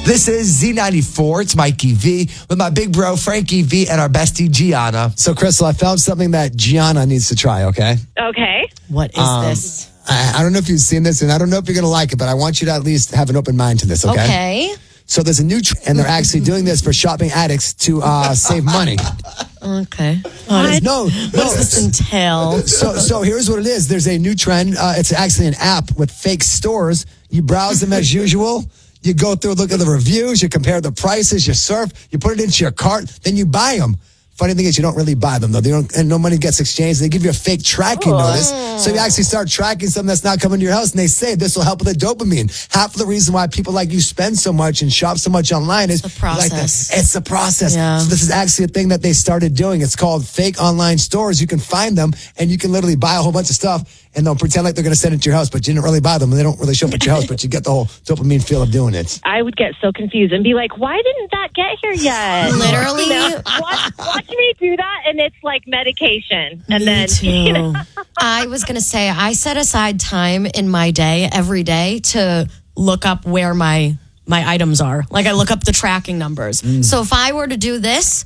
This is Z94. It's Mikey V with my big bro, Frankie V, and our bestie, Gianna. So, Crystal, I found something that Gianna needs to try, okay? Okay. What is this? I don't know if you've seen this, and I don't know if you're going to like it, but I want you to at least have an open mind to this, okay? Okay. So there's a new trend, and they're actually doing this for shopping addicts to save money. Okay. No, What does this entail? So here's what it is. There's a new trend. It's actually an app with fake stores. You browse them as usual. You go through, look at the reviews. You compare the prices. You surf. You put it into your cart. Then you buy them. Funny thing is, you don't really buy them, though. And no money gets exchanged. They give you a fake tracking notice. So you actually start tracking something that's not coming to your house, and they say this will help with the dopamine. Half of the reason why people like you spend so much and shop so much online is the process. Like it's the process. Yeah. So this is actually a thing that they started doing. It's called fake online stores. You can find them, and you can literally buy a whole bunch of stuff, and they'll pretend like they're going to send it to your house, but you didn't really buy them, and they don't really show up at your house, but you get the whole dopamine feel of doing it. I would get so confused and be like, why didn't that get here yet? Literally. You know, watch me do that, and it's like medication. And Me then, too. you know. I was going to say, I set aside time in my day, every day, to look up where my items are. Like, I look up the tracking numbers. So if I were to do this,